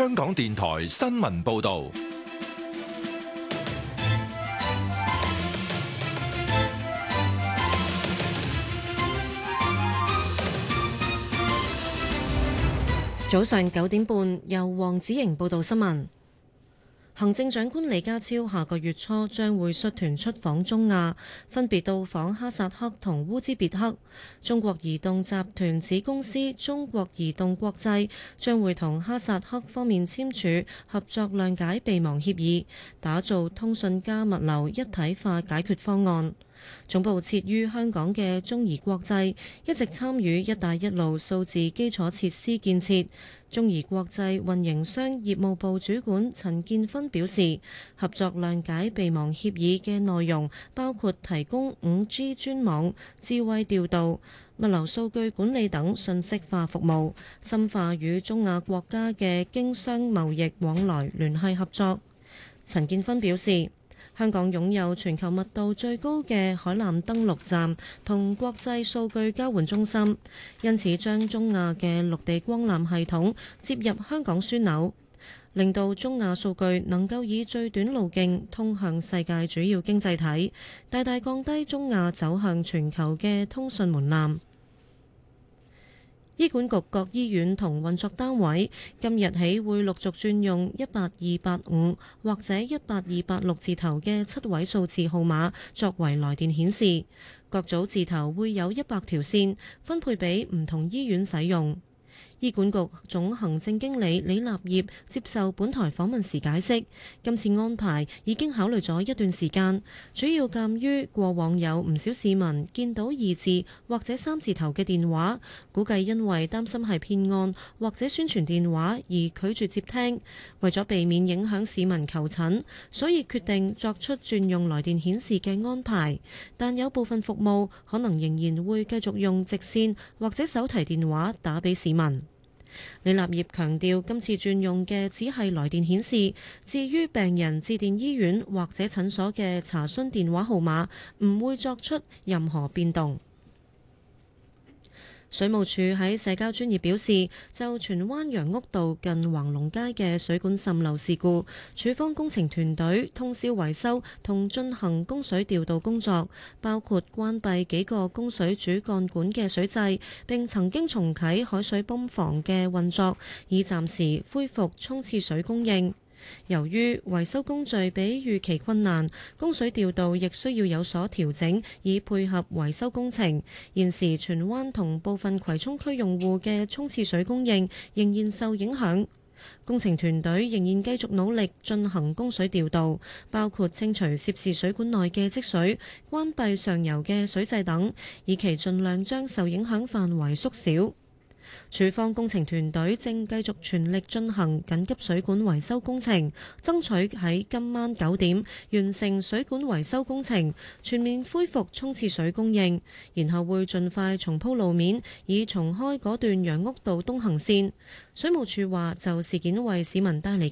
香港電台新聞報道。 早上9點半，由黃子瑩報道新聞。行政長官李家超下個月初將會率團出訪中亞，分別到訪哈薩克同烏茲別克。中國移動集團子公司中國移動國際將會同哈薩克方面簽署合作諒解備忘協議，打造通訊加物流一體化解決方案。總部設於香港嘅中移國際一直參與「一帶一路」數字基礎設施建設。中移國際運營商業務部主管陳建芬表示，合作諒解備忘協議嘅內容包括提供 5G 專網、智慧調度、物流數據管理等信息化服務，深化與中亞國家嘅經商貿易往來聯繫合作。陳建芬表示，香港擁有全球密度最高嘅海南登陸站同國際數據交換中心，因此將中亞嘅陸地光纜系統接入香港樞紐，令到中亞數據能夠以最短路徑通向世界主要經濟體，大大降低中亞走向全球嘅通訊門檻。醫管局各醫院同運作單位今日起會陸續轉用18285或者18286字頭嘅7位數字號碼作為來電顯示，各組字頭會有100條線，分配俾唔同醫院使用。醫管局總行政經理李立業接受本台訪問時解釋，今次安排已經考慮咗一段時間，主要鑑於過往有唔少市民見到2字或者3字頭嘅電話，估計因為擔心係騙案或者宣傳電話而拒絕接聽，為咗避免影響市民求診，所以決定作出轉用來電顯示嘅安排，但有部分服務可能仍然會繼續用直線或者手提電話打俾市民。李立業強調，今次轉用嘅只係來電顯示，至於病人致電醫院或者診所嘅查詢電話號碼，唔會作出任何變動。水務署喺社交專頁表示，就荃灣楊屋道近橫龍街嘅水管滲漏事故，署方工程團隊通宵維修同進行供水調度工作，包括關閉幾個供水主幹管嘅水掣，並曾經重啟海水泵房嘅運作，以暫時恢復沖廁水供應。由於維修工序比預期困難，供水調度亦需要有所調整，以配合維修工程。現時荃灣同部分葵涌區用戶嘅沖廁水供應仍然受影響，工程團隊仍然繼續努力進行供水調度，包括清除涉事水管內嘅積水、關閉上游嘅水掣等，以期盡量將受影響範圍縮小。署方工程團隊正繼續全力進行緊急水管維修工程，爭取喺今晚9點完成水管維修工程，全面恢復沖廁水供應，然後會盡快重鋪路面，以重開嗰段楊屋道東行線。水務署話就事件為市民帶嚟